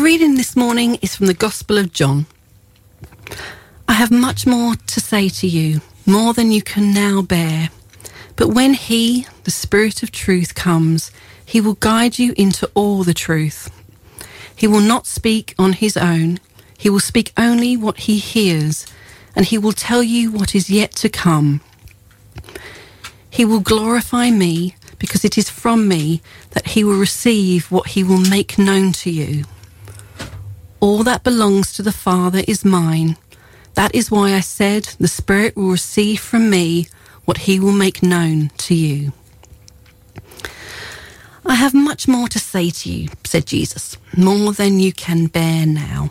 reading this morning is from the Gospel of John. I have much more to say to you, more than you can now bear. But when he, the Spirit of truth, comes, he will guide you into all the truth. He will not speak on his own. He will speak only what he hears, and he will tell you what is yet to come. He will glorify me, because it is from me that he will receive what he will make known to you. All that belongs to the Father is mine. That is why I said the Spirit will receive from me what he will make known to you. I have much more to say to you, said Jesus, more than you can bear now.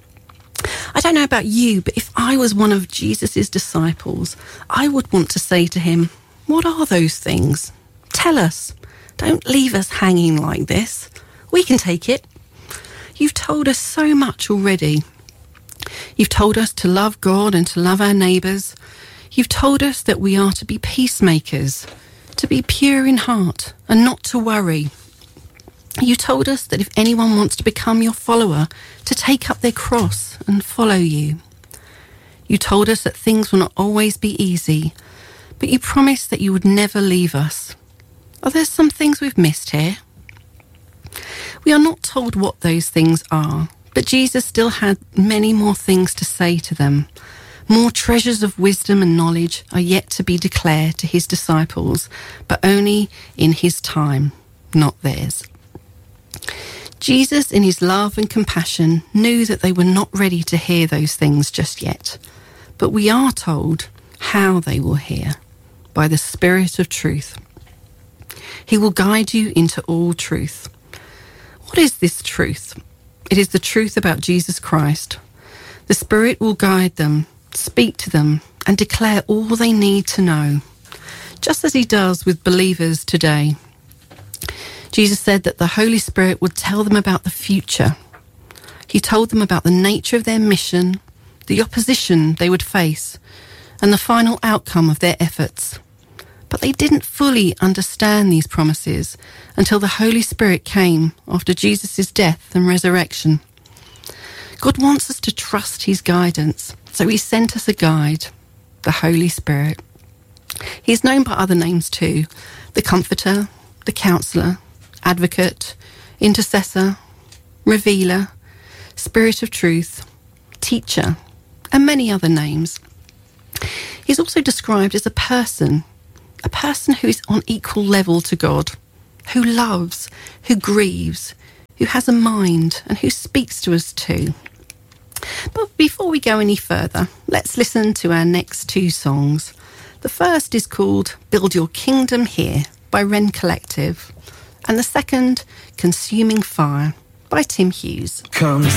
I don't know about you, but if I was one of Jesus' disciples, I would want to say to him, what are those things? Tell us. Don't leave us hanging like this. We can take it. You've told us so much already. You've told us to love God and to love our neighbours. You've told us that we are to be peacemakers, to be pure in heart and not to worry. You told us that if anyone wants to become your follower, to take up their cross and follow you. You told us that things will not always be easy, but you promised that you would never leave us. Are there some things we've missed here? We are not told what those things are, but Jesus still had many more things to say to them. More treasures of wisdom and knowledge are yet to be declared to his disciples, but only in his time, not theirs. Jesus, in his love and compassion, knew that they were not ready to hear those things just yet. But we are told how they will hear, by the Spirit of truth. He will guide you into all truth. What is this truth? It is the truth about Jesus Christ. The Spirit will guide them, speak to them, and declare all they need to know, just as he does with believers today. Jesus said that the Holy Spirit would tell them about the future. He told them about the nature of their mission, the opposition they would face, and the final outcome of their efforts. But they didn't fully understand these promises until the Holy Spirit came after Jesus' death and resurrection. God wants us to trust his guidance, so he sent us a guide, the Holy Spirit. He's known by other names too: the Comforter, the Counselor, Advocate, Intercessor, Revealer, Spirit of Truth, Teacher, and many other names. He's also described as a person who is on equal level to God, who loves, who grieves, who has a mind, and who speaks to us too. But before we go any further, let's listen to our next two songs. The first is called Build Your Kingdom Here by Wren Collective, and the second, Consuming Fire by Tim Hughes. Come